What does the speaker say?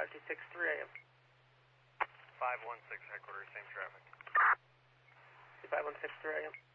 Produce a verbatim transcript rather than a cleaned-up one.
five two six three A M. five one six headquarters, same traffic. five one six three A M.